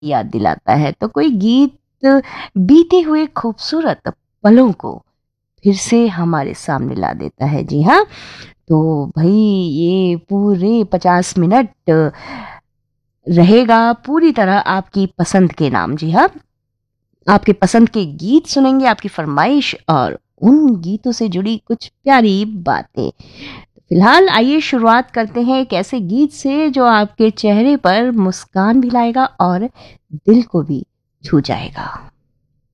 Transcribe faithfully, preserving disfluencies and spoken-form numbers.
याद दिलाता है, तो कोई गीत बीते हुए खूबसूरत पलों को फिर से हमारे सामने ला देता है। जी हाँ, तो भई ये पूरे पचास मिनट रहेगा पूरी तरह आपकी पसंद के नाम। जी हाँ, आपके पसंद के गीत सुनेंगे, आपकी फरमाइश और उन गीतों से जुड़ी कुछ प्यारी बातें। फिलहाल आइए शुरुआत करते हैं एक ऐसे गीत से जो आपके चेहरे पर मुस्कान भी लाएगा और दिल को भी छू जाएगा।